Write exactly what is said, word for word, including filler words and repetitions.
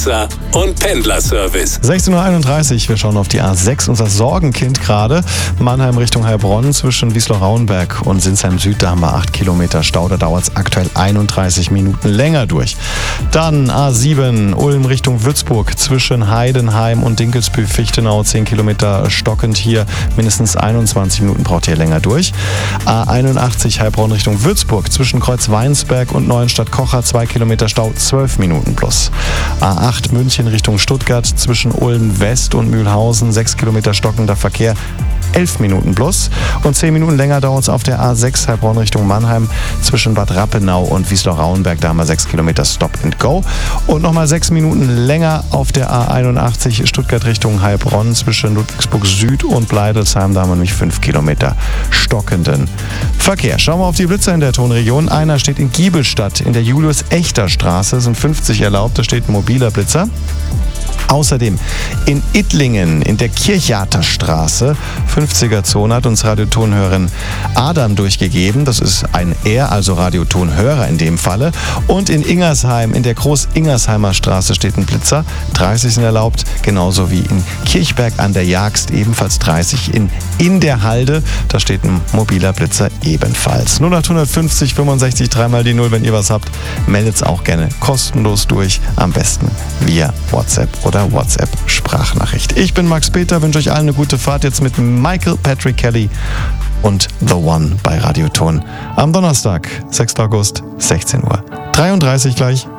Blitzer und Pendlerservice. sechzehn Uhr einunddreißig, wir schauen auf die A sechs, unser Sorgenkind gerade. Mannheim Richtung Heilbronn zwischen Wiesloch-Rauenberg und Sinsheim Süd, da haben wir acht Kilometer Stau, da dauert es aktuell einunddreißig Minuten länger durch. Dann A sieben, Ulm Richtung Würzburg zwischen Heidenheim und Dinkelsbühl-Fichtenau, zehn Kilometer stockend hier, mindestens einundzwanzig Minuten braucht ihr länger durch. A einundachtzig, Heilbronn Richtung Würzburg zwischen Kreuzweinsberg und Neuenstadt-Kocher, zwei Kilometer Stau, zwölf Minuten plus. A acht, München Richtung Stuttgart zwischen Ulm West und Mühlhausen, sechs Kilometer stockender Verkehr, elf Minuten plus. Und zehn Minuten länger dauert es auf der A sechs Heilbronn Richtung Mannheim zwischen Bad Rappenau und Wiesloch-Rauenberg. Da haben wir sechs Kilometer Stop and Go. Und nochmal sechs Minuten länger auf der A einundachtzig Stuttgart Richtung Heilbronn zwischen Ludwigsburg Süd und Bleidelsheim. Da haben wir nämlich fünf Kilometer stockenden Verkehr. Schauen wir auf die Blitzer in der Tonregion. Einer steht in Giebelstadt in der Julius-Echter-Straße. Sind fünfzig erlaubt. Da steht ein mobiler Blitzer. Außerdem in Ittlingen in der Kirchjarter Straße, fünfziger Zone, hat uns Radiotonhörerin Adam durchgegeben. Das ist ein Er, also Radiotonhörer in dem Falle. Und in Ingersheim in der Groß-Ingersheimer Straße steht ein Blitzer, dreißig sind erlaubt. Genauso wie in Kirchberg an der Jagst ebenfalls dreißig. In In der Halde, da steht ein mobiler Blitzer ebenfalls. null acht fünfzig fünfundsechzig dreimal die Null, wenn ihr was habt, meldet's auch gerne kostenlos durch. Am besten via WhatsApp oder WhatsApp-Sprachnachricht. Ich bin Max Peter, wünsche euch allen eine gute Fahrt jetzt mit Michael Patrick Kelly und The One bei Radioton am Donnerstag, sechsten August, sechzehn Uhr dreiunddreißig gleich.